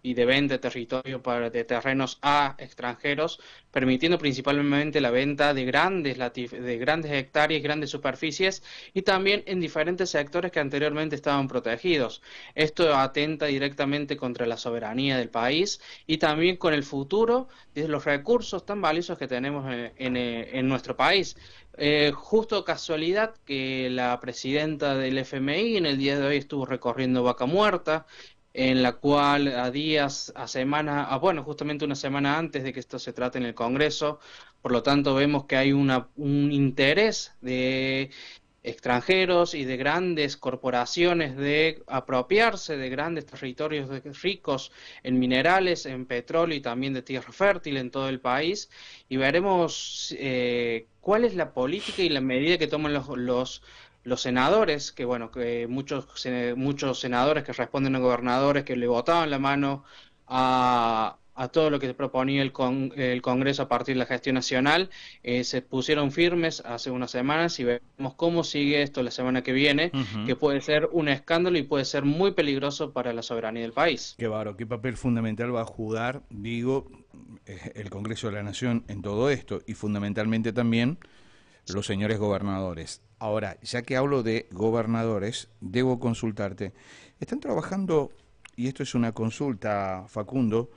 y de venta de territorio de terrenos a extranjeros, permitiendo principalmente la venta de grandes hectáreas, grandes superficies y también en diferentes sectores que anteriormente estaban protegidos. Esto atenta directamente contra la soberanía del país y también con el futuro de los recursos tan valiosos que tenemos en nuestro país. Justo casualidad que la presidenta del FMI en el día de hoy estuvo recorriendo Vaca Muerta, en la cual a días, a semanas, bueno, justamente una semana antes de que esto se trate en el Congreso, por lo tanto vemos que hay un interés de extranjeros y de grandes corporaciones de apropiarse de grandes territorios ricos en minerales, en petróleo y también de tierra fértil en todo el país. Y veremos cuál es la política y la medida que toman los senadores, que bueno, que muchos senadores que responden a gobernadores que le botaban la mano a todo lo que proponía el Congreso a partir de la gestión nacional, se pusieron firmes hace unas semanas y vemos cómo sigue esto la semana que viene, Ujú. que puede ser un escándalo y puede ser muy peligroso para la soberanía del país. Qué bárbaro, qué papel fundamental va a jugar, digo, el Congreso de la Nación en todo esto y fundamentalmente también los señores gobernadores. Ahora, ya que hablo de gobernadores, debo consultarte. ¿Están trabajando, y esto es una consulta, Facundo,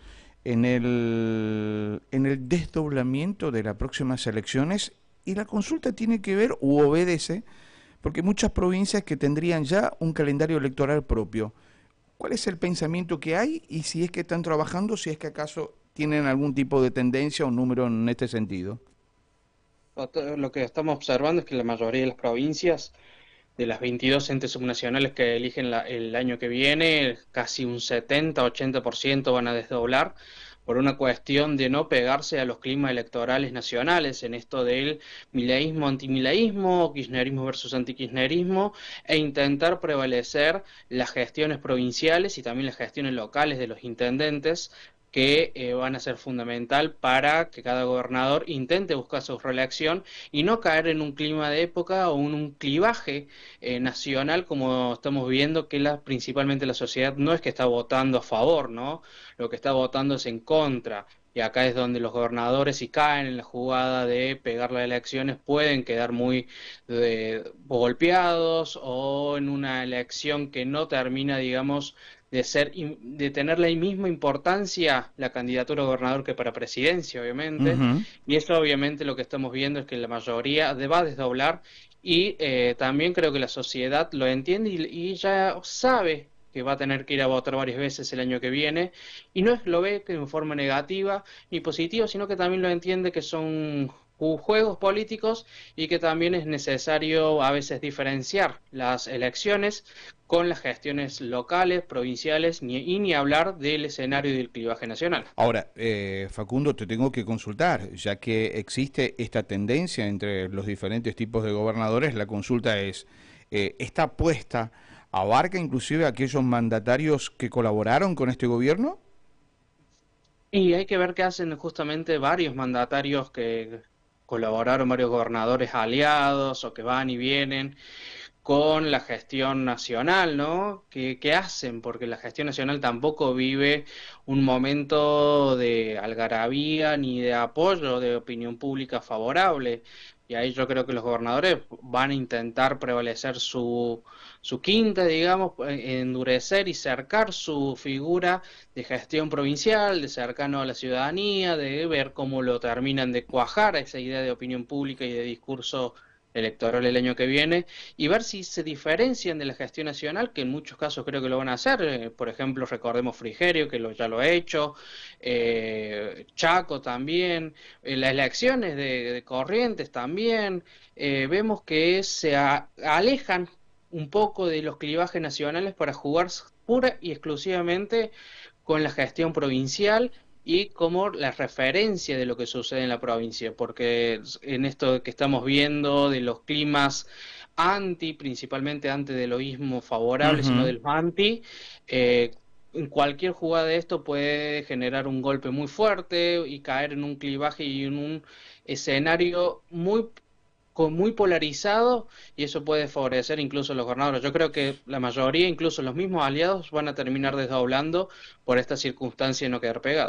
en el desdoblamiento de las próximas elecciones? Y la consulta tiene que ver u obedece, porque muchas provincias que tendrían ya un calendario electoral propio. ¿Cuál es el pensamiento que hay y si es que están trabajando, si es que acaso tienen algún tipo de tendencia o número en este sentido? Lo que estamos observando es que la mayoría de las provincias, de las 22 entes subnacionales que eligen el año que viene, casi un 70-80% van a desdoblar por una cuestión de no pegarse a los climas electorales nacionales en esto del mileísmo, antimileísmo, kirchnerismo versus antikirchnerismo, e intentar prevalecer las gestiones provinciales y también las gestiones locales de los intendentes que van a ser fundamental para que cada gobernador intente buscar su reelección y no caer en un clima de época o en un clivaje nacional como estamos viendo que principalmente la sociedad no es que está votando a favor, ¿no? Lo que está votando es en contra. Y acá es donde los gobernadores, si caen en la jugada de pegar las elecciones, pueden quedar muy golpeados o en una elección que no termina, digamos, de tener la misma importancia la candidatura a gobernador que para presidencia, obviamente. Ujú. Y eso obviamente lo que estamos viendo es que la mayoría va a desdoblar y también creo que la sociedad lo entiende y ya sabe que va a tener que ir a votar varias veces el año que viene, y no es lo ve que en forma negativa ni positiva, sino que también lo entiende que son juegos políticos y que también es necesario a veces diferenciar las elecciones con las gestiones locales, provinciales, y ni hablar del escenario del clivaje nacional. Ahora, Facundo, te tengo que consultar, ya que existe esta tendencia entre los diferentes tipos de gobernadores, la consulta es, ¿esta apuesta abarca inclusive a aquellos mandatarios que colaboraron con este gobierno? Y hay que ver qué hacen justamente varios mandatarios que colaboraron, varios gobernadores aliados o que van y vienen con la gestión nacional, ¿no? ¿Qué hacen? Porque la gestión nacional tampoco vive un momento de algarabía ni de apoyo de opinión pública favorable. Y ahí yo creo que los gobernadores van a intentar prevalecer su quinta, digamos, endurecer y cercar su figura de gestión provincial, de cercano a la ciudadanía, de ver cómo lo terminan de cuajar a esa idea de opinión pública y de discurso electoral el año que viene y ver si se diferencian de la gestión nacional, que en muchos casos creo que lo van a hacer. Por ejemplo, recordemos Frigerio, que ya lo ha hecho, Chaco también, las elecciones de Corrientes también. Vemos que alejan un poco de los clivajes nacionales para jugar pura y exclusivamente con la gestión provincial y como la referencia de lo que sucede en la provincia, porque en esto que estamos viendo de los climas principalmente antes del oísmo favorable, sino Ujú. del anti, eh, en cualquier jugada de esto puede generar un golpe muy fuerte y caer en un clivaje y en un escenario muy muy polarizado y eso puede favorecer incluso a los gobernadores. Yo creo que la mayoría, incluso los mismos aliados, van a terminar desdoblando por esta circunstancia de no quedar pegados.